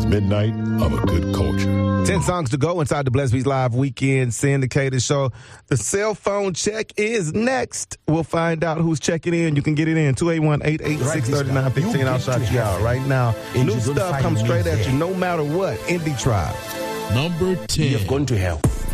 midnight of a good culture. 10 songs to go inside the Blessed Beats Live Weekend Syndicated Show. The cell phone check is next. We'll find out who's checking in. You can get it in 281-886-3915. I'll shout you out right now. New stuff comes straight at you no matter what. Indie Tribe. Number 10. You've gone to hell.